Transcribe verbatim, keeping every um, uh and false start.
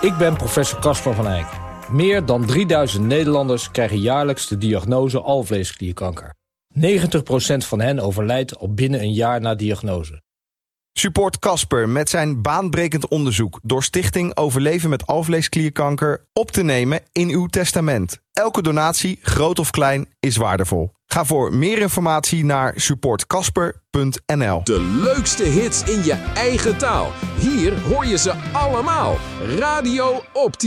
Ik ben professor Casper van Eyck. Meer dan drieduizend Nederlanders krijgen jaarlijks de diagnose alvleesklierkanker. negentig procent van hen overlijdt al binnen een jaar na diagnose. Support Casper met zijn baanbrekend onderzoek door Stichting Overleven met alvleesklierkanker op te nemen in uw testament. Elke donatie, groot of klein, is waardevol. Ga voor meer informatie naar support casper punt n l. De leukste hits in je eigen taal. Hier hoor je ze allemaal. Radio Opti.